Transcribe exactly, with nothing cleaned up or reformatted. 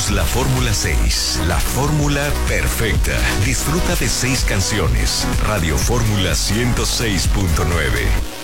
Somos la Fórmula seis, la fórmula perfecta. Disfruta de seis canciones. Radio Fórmula ciento seis punto nueve.